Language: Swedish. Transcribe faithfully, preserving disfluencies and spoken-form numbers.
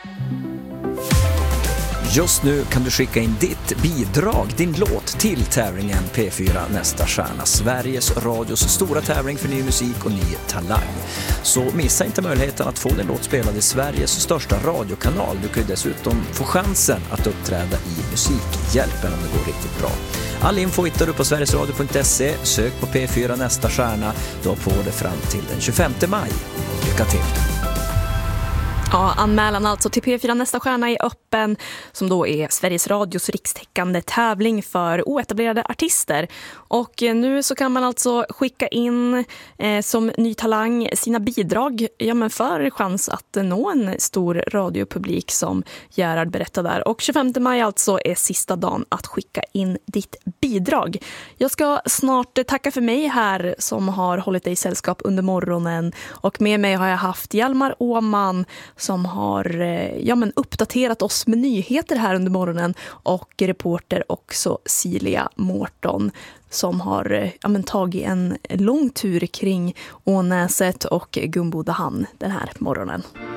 Just nu kan du skicka in ditt bidrag, din låt, till tävlingen P fyra Nästa stjärna, Sveriges Radios stora tävling för ny musik och ny talang. Så missa inte möjligheten att få din låt spelad i Sveriges största radiokanal. Du kan ju dessutom få chansen att uppträda i Musikhjälpen om det går riktigt bra. All info hittar du på sverigesradio punkt se. Sök på P fyra Nästa stjärna. Du har på det fram till den tjugofemte maj. Lycka till! Ja, anmälan alltså till P fyra Nästa stjärna är öppen, som då är Sveriges Radios rikstäckande tävling för oetablerade artister. Och nu så kan man alltså skicka in eh, som ny talang sina bidrag, ja, men för chans att nå en stor radiopublik, som Gerhard berättade där. Och tjugofemte maj alltså är sista dagen att skicka in ditt bidrag. Jag ska snart tacka för mig här, som har hållit dig i sällskap under morgonen. Och med mig har jag haft Hjalmar Åman, som har ja, men uppdaterat oss med nyheter här under morgonen, och reporter också Cilia Mårton, som har ja, men tagit en lång tur kring Ånäset och Gumbodahamn den här morgonen.